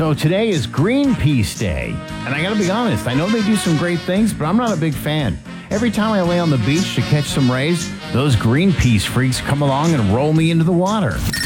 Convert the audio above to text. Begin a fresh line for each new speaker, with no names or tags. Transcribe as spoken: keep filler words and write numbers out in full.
So today is Greenpeace Day. And I gotta be honest, I know they do some great things, but I'm not a big fan. Every time I lay on the beach to catch some rays, those Greenpeace freaks come along and roll me into the water.